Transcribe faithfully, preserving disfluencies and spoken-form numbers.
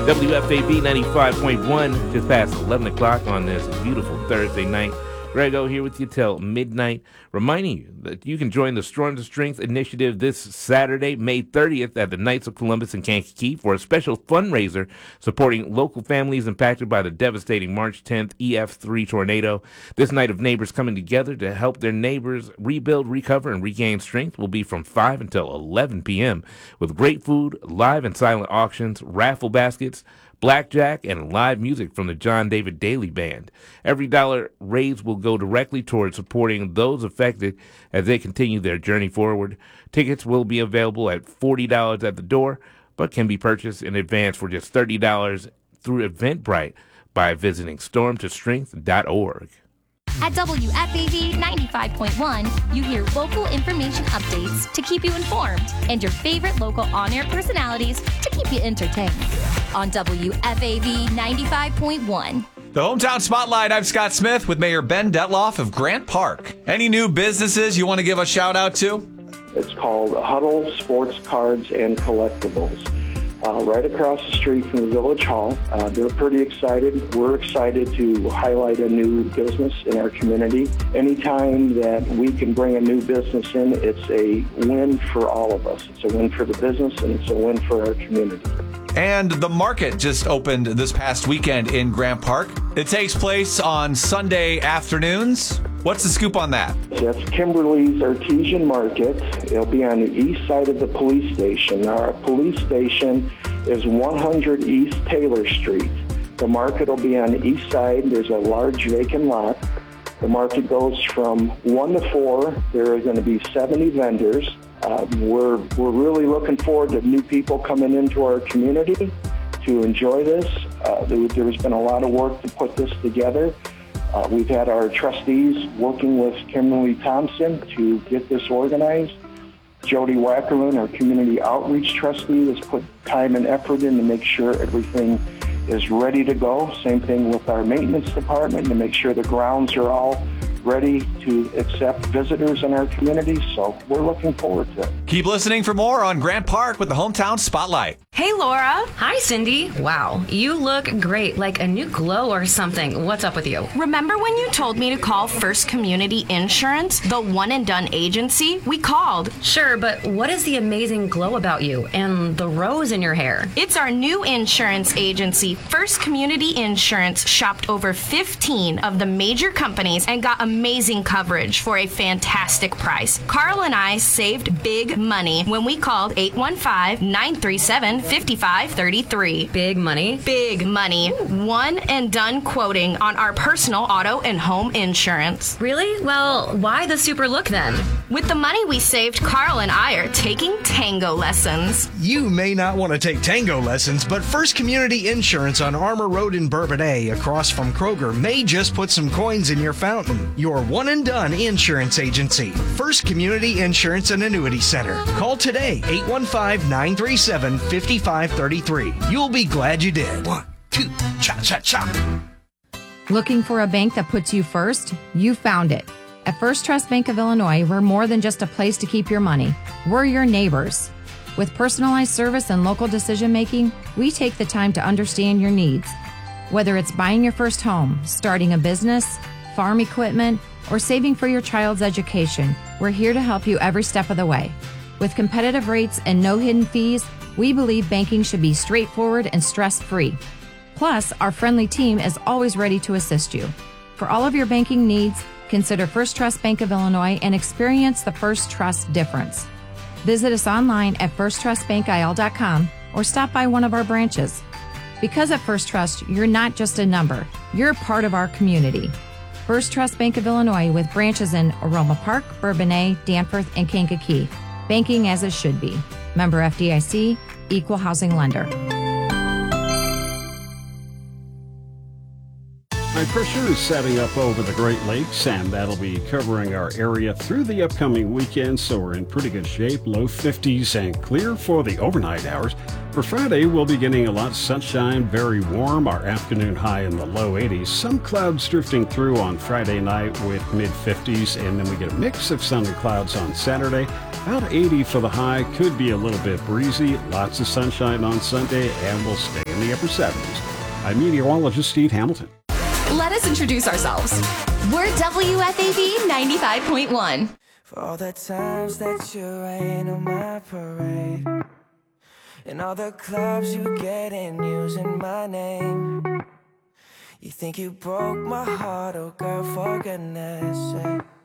W F A B ninety-five point one, just past eleven o'clock on this beautiful Thursday night. Grego here with you till midnight, reminding you that you can join the Storm to Strength initiative this Saturday, May thirtieth, at the Knights of Columbus in Kankakee for a special fundraiser supporting local families impacted by the devastating March tenth E F three tornado. This night of neighbors coming together to help their neighbors rebuild, recover, and regain strength will be from five until eleven p.m. with great food, live and silent auctions, raffle baskets, blackjack, and live music from the John David Daly Band. Every dollar raised will go directly towards supporting those affected as they continue their journey forward. Tickets will be available at forty dollars at the door, but can be purchased in advance for just thirty dollars through Eventbrite by visiting storm to strength dot org. At W F A V ninety-five point one, you hear local information updates to keep you informed and your favorite local on-air personalities to keep you entertained. On W F A V ninety-five point one. The Hometown Spotlight, I'm Scott Smith with Mayor Ben Detloff of Grant Park. Any new businesses you want to give a shout out to? It's called Huddle Sports Cards and Collectibles. Uh, right across the street from the Village Hall. Uh, they're pretty excited. We're excited to highlight a new business in our community. Anytime that we can bring a new business in, it's a win for all of us. It's a win for the business and it's a win for our community. And the market just opened this past weekend in Grant Park. It takes place on Sunday afternoons. What's the scoop on that? That's Kimberly's Artesian Market. It'll be on the east side of the police station. Now, our police station is one hundred East Taylor Street. The market will be on the east side. There's a large vacant lot. The market goes from one to four. There are going to be seventy vendors. Uh, we're, we're really looking forward to new people coming into our community to enjoy this. Uh, there, there's been a lot of work to put this together. Uh, we've had our trustees working with Kimberly Thompson to get this organized. Jody Wackerlin, our community outreach trustee, has put time and effort in to make sure everything is ready to go. Same thing with our maintenance department to make sure the grounds are all ready to accept visitors in our community. So we're looking forward to it. Keep listening for more on Grant Park with the Hometown Spotlight. Hey, Laura. Hi, Cindy. Wow, you look great, like a new glow or something. What's up with you? Remember when you told me to call First Community Insurance, the one and done agency? We called. Sure, but what is the amazing glow about you and the rose in your hair? It's our new insurance agency. First Community Insurance shopped over fifteen of the major companies and got amazing coverage for a fantastic price. Carl and I saved big money when we called eight one five, nine three seven, five five three three. Big money? Big money. One and done quoting on our personal auto and home insurance. Really? Well, why the super look then? With the money we saved, Carl and I are taking tango lessons. You may not want to take tango lessons, but First Community Insurance on Armour Road in Bourbonnais across from Kroger may just put some coins in your fountain. Your one and done insurance agency, First Community Insurance and Annuity Center. Call today, eight one five, nine three seven, five five three three. You'll be glad you did. One, two, cha cha cha. Looking for a bank that puts you first? You found it. At First Trust Bank of Illinois, we're more than just a place to keep your money. We're your neighbors. With personalized service and local decision making, we take the time to understand your needs. Whether it's buying your first home, starting a business, farm equipment, or saving for your child's education, we're here to help you every step of the way. With competitive rates and no hidden fees, we believe banking should be straightforward and stress-free. Plus, our friendly team is always ready to assist you. For all of your banking needs, consider First Trust Bank of Illinois and experience the First Trust difference. Visit us online at first trust bank I L dot com or stop by one of our branches. Because at First Trust, you're not just a number, you're a part of our community. First Trust Bank of Illinois with branches in Aroma Park, Bourbonnais, Danforth, and Kankakee. Banking as it should be. Member F D I C, Equal Housing Lender. High pressure is setting up over the Great Lakes, and that'll be covering our area through the upcoming weekend, so we're in pretty good shape. Low fifties and clear for the overnight hours. For Friday, we'll be getting a lot of sunshine, very warm, our afternoon high in the low eighties. Some clouds drifting through on Friday night with mid fifties, and then we get a mix of sun and clouds on Saturday. About eighty for the high, could be a little bit breezy. Lots of sunshine on Sunday, and we'll stay in the upper seventies. I'm meteorologist Steve Hamilton. Let us introduce ourselves. We're W F A B ninety-five point one. For all the times that you rain on my parade, and all the clubs you get in using my name. You think you broke my heart, oh girl, for goodness sake.